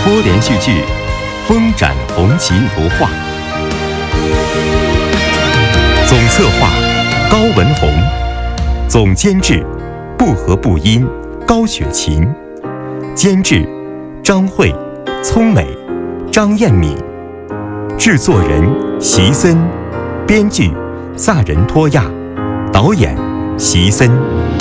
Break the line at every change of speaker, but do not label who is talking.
多连续剧《风展红旗如画》，总策划高文宏，总监制不和不音高雪琴，监制张慧、聪美、张艳敏，制作人席森，编剧萨仁托亚，导演席森。